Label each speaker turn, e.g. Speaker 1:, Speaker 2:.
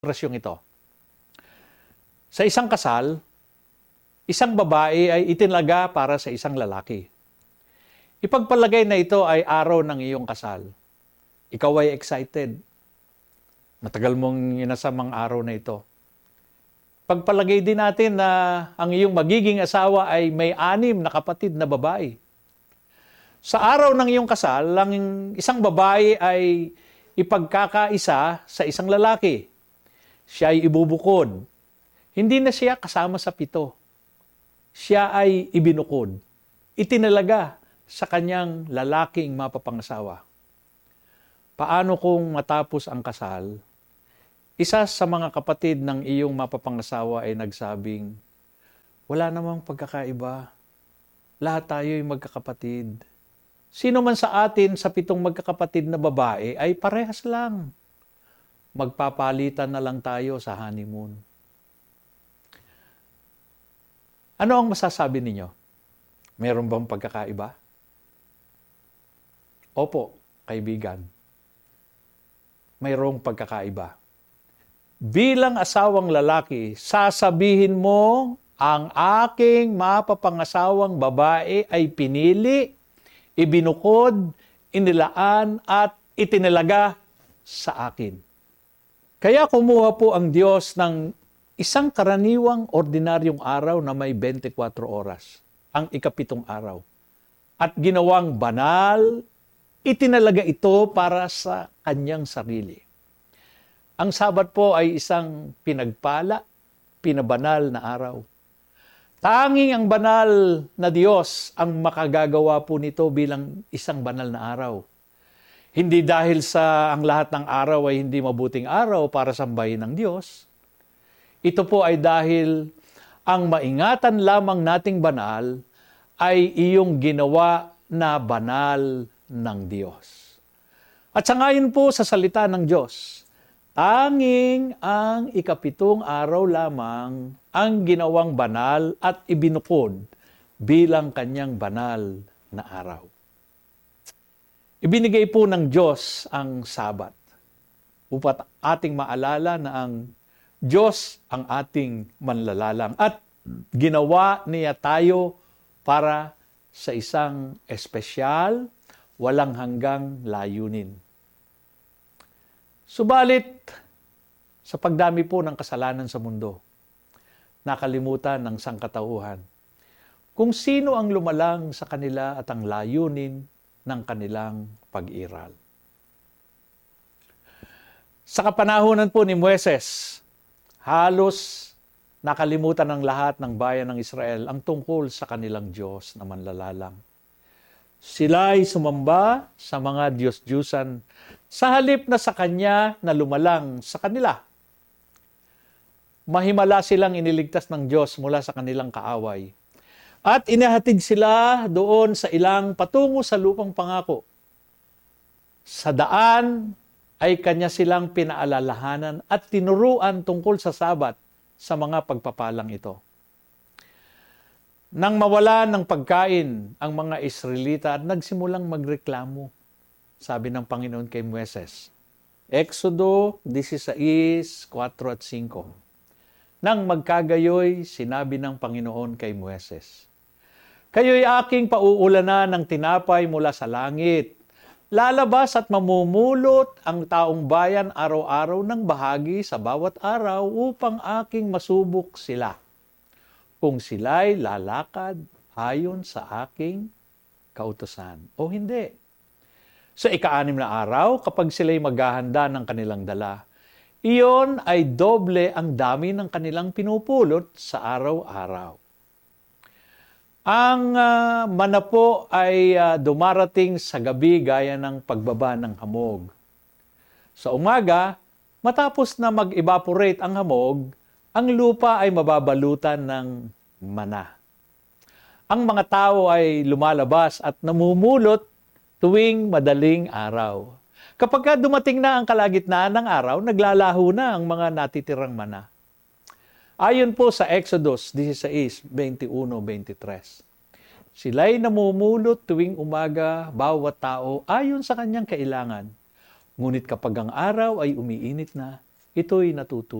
Speaker 1: Rasyong ito. Sa isang kasal, isang babae ay itinalaga para sa isang lalaki. Ipagpalagay na ito ay araw ng iyong kasal. Ikaw ay excited. Matagal mong inasamang araw na ito. Pagpalagay din natin na ang iyong magiging asawa ay may 6 na kapatid na babae. Sa araw ng iyong kasal, ang isang babae ay ipagkakaisa sa isang lalaki. Siya ay ibubukod. Hindi na siya kasama sa 7. Siya ay ibinukod. Itinalaga sa kanyang lalaking mapapangasawa. Paano kung matapos ang kasal, isa sa mga kapatid ng iyong mapapangasawa ay nagsabing, wala namang pagkakaiba. Lahat tayo ay magkakapatid. Sino man sa atin sa 7 magkakapatid na babae ay parehas lang. Magpapalitan na lang tayo sa honeymoon. Ano ang masasabi ninyo? Meron bang pagkakaiba? Opo, kaibigan. Mayroong pagkakaiba. Bilang asawang lalaki, sasabihin mo, ang aking mapapangasawang babae ay pinili, ibinukod, inilaan at itinalaga sa akin. Kaya kumuha po ang Diyos ng isang karaniwang ordinaryong araw na may 24 oras, ang ika-7 araw. At ginawang banal, itinalaga ito para sa kanyang sarili. Ang Sabat po ay isang pinagpala, pinabanal na araw. Tanging ang banal na Diyos ang makagagawa po nito bilang isang banal na araw. Hindi dahil sa ang lahat ng araw ay hindi mabuting araw para sambahin ng Diyos. Ito po ay dahil ang maingatan lamang nating banal ay iyong ginawa na banal ng Diyos. At sangayon po sa salita ng Diyos, tanging ang ika-7 araw lamang ang ginawang banal at ibinukod bilang kanyang banal na araw. Ibinigay po ng Diyos ang Sabat upang ating maalala na ang Diyos ang ating manlalalang at ginawa niya tayo para sa isang espesyal, walang hanggang layunin. Subalit, sa pagdami po ng kasalanan sa mundo, nakalimutan ng sangkatauhan kung sino ang lumalang sa kanila at ang layunin ng kanilang pag-iral. Sa kapanahunan po ni Moises, halos nakalimutan ng lahat ng bayan ng Israel ang tungkol sa kanilang Diyos na manlalalang. Sila'y sumamba sa mga Diyos-Diyusan sa halip na sa Kanya na lumalang sa kanila. Mahimala silang iniligtas ng Diyos mula sa kanilang kaaway. At inahatid sila doon sa ilang patungo sa lupang pangako. Sa daan ay kanya silang pinaalalahanan at tinuruan tungkol sa Sabat sa mga pagpapalang ito. Nang mawala ng pagkain ang mga Israelita at nagsimulang magreklamo, sabi ng Panginoon kay Moises, Exodo 16:4 at 5. Nang magkagayoy, sinabi ng Panginoon kay Moises, kayo'y aking pauulanan ng tinapay mula sa langit. Lalabas at mamumulot ang taong bayan araw-araw ng bahagi sa bawat araw upang aking masubok sila. Kung sila'y lalakad ayon sa aking kautusan o hindi. Sa ika-6 na araw, kapag sila'y maghahanda ng kanilang dala, iyon ay doble ang dami ng kanilang pinupulot sa araw-araw. Ang mana po ay dumarating sa gabi gaya ng pagbaba ng hamog. Sa umaga, matapos na mag-evaporate ang hamog, ang lupa ay mababalutan ng mana. Ang mga tao ay lumalabas at namumulot tuwing madaling araw. Kapag dumating na ang kalagitnaan ng araw, naglalaho na ang mga natitirang mana. Ayon po sa Exodus 16:21-23. Sila'y namumulot tuwing umaga, bawat tao ayon sa kanyang kailangan. Ngunit kapag ang araw ay umiinit na, ito'y natutunan